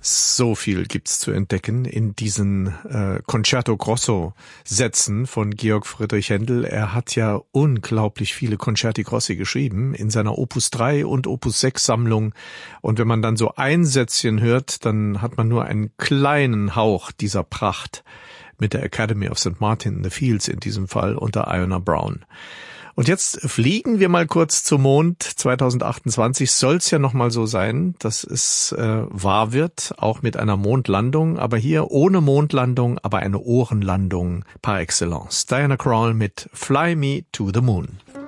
So viel gibt's zu entdecken in diesen Concerto Grosso Sätzen von Georg Friedrich Händel. Er hat ja unglaublich viele Concerti Grossi geschrieben in seiner Opus 3 und Opus 6 Sammlung. Und wenn man dann so ein Sätzchen hört, dann hat man nur einen kleinen Hauch dieser Pracht mit der Academy of St. Martin in the Fields in diesem Fall unter Iona Brown. Und jetzt fliegen wir mal kurz zum Mond. 2028 soll es ja nochmal so sein, dass es wahr wird, auch mit einer Mondlandung. Aber hier ohne Mondlandung, aber eine Ohrenlandung par excellence. Diana Krall mit Fly Me to the Moon.